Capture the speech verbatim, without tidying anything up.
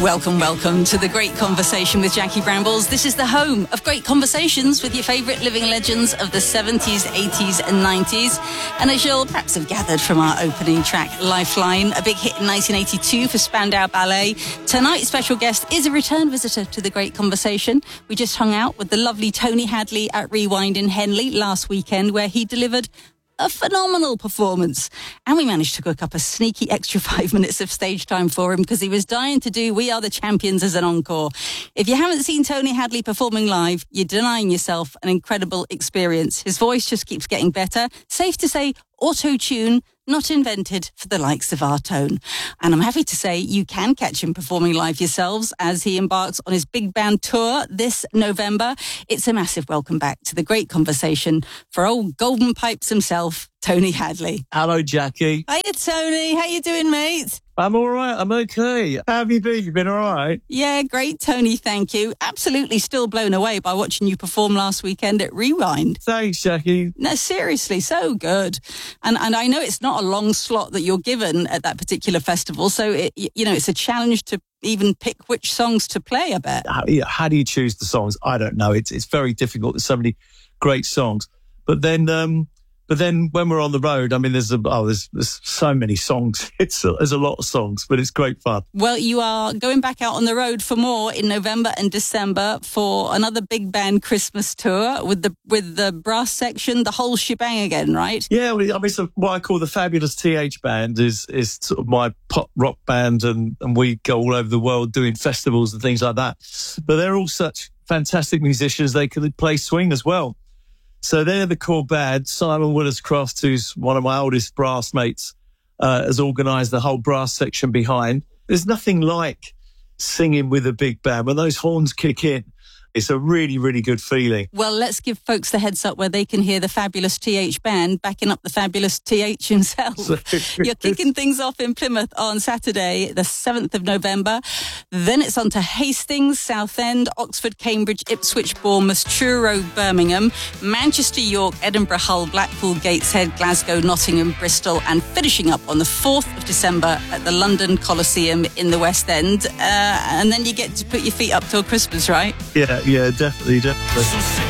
Welcome, welcome to The Great Conversation with Jackie Brambles. This is the home of great conversations with your favourite living legends of the seventies, eighties and nineties. And as you'll perhaps have gathered from our opening track, Lifeline, a big hit in nineteen eighty-two for Spandau Ballet. Tonight's special guest is a return visitor to The Great Conversation. We just hung out with the lovely Tony Hadley at Rewind in Henley last weekend, where he delivered a phenomenal performance. And we managed to cook up a sneaky extra five minutes of stage time for him because he was dying to do We Are the Champions as an encore. If you haven't seen Tony Hadley performing live, you're denying yourself an incredible experience. His voice just keeps getting better. Safe to say, auto-tune, not invented for the likes of our tone. And I'm happy to say you can catch him performing live yourselves as he embarks on his big band tour this November. It's a massive welcome back to The Great Conversation for old Golden Pipes himself, Tony Hadley. Hello, Jackie. Hiya, Tony. How you doing, mate? I'm all right. I'm okay. How have you been? You been all right? Yeah, great, Tony. Thank you. Absolutely still blown away by watching you perform last weekend at Rewind. Thanks, Jackie. No, seriously, so good. And and I know it's not a long slot that you're given at that particular festival, so it, you know, it's a challenge to even pick which songs to play, I bet. How, how do you choose the songs? I don't know. It's it's very difficult. There's so many great songs. But then um, but then when we're on the road, I mean, there's a, oh, there's, there's so many songs. It's a, there's a lot of songs, but it's great fun. Well, you are going back out on the road for more in November and December for another big band Christmas tour with the with the brass section, the whole shebang again, right? Yeah, well, I mean, so what I call the Fabulous T H Band is is sort of my pop rock band, and, and we go all over the world doing festivals and things like that. But they're all such fantastic musicians. They can play swing as well. So they're the core band. Simon Willis-Croft, who's one of my oldest brass mates, uh, has organised the whole brass section behind. There's nothing like singing with a big band. When those horns kick in, it's a really, really good feeling. Well, let's give folks the heads up where they can hear the Fabulous T H Band backing up the Fabulous T H himself. You're kicking things off in Plymouth on Saturday, the seventh of November. Then it's on to Hastings, Southend, Oxford, Cambridge, Ipswich, Bournemouth, Truro, Birmingham, Manchester, York, Edinburgh, Hull, Blackpool, Gateshead, Glasgow, Nottingham, Bristol, and finishing up on the fourth of December at the London Coliseum in the West End. Uh, and then you get to put your feet up till Christmas, right? Yeah. Yeah, definitely, definitely.